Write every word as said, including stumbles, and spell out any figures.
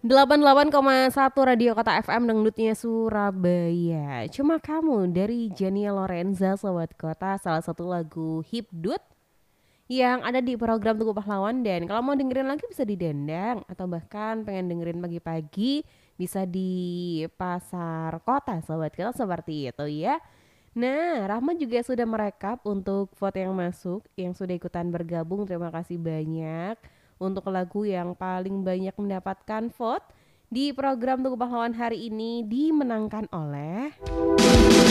delapan puluh delapan koma satu Radio Kota F M Dangdutnya Surabaya. Cuma kamu dari Jania Lorenza, Sobat Kota, salah satu lagu Hipdut yang ada di program Tugu Pahlawan. Dan kalau mau dengerin lagi bisa di Dendang, atau bahkan pengen dengerin pagi-pagi bisa di Pasar Kota, Sobat Kota, seperti itu ya. Nah, Rahma juga sudah merekap untuk vote yang masuk, yang sudah ikutan bergabung. Terima kasih banyak untuk lagu yang paling banyak mendapatkan vote di program Tugu Pahlawan hari ini, dimenangkan oleh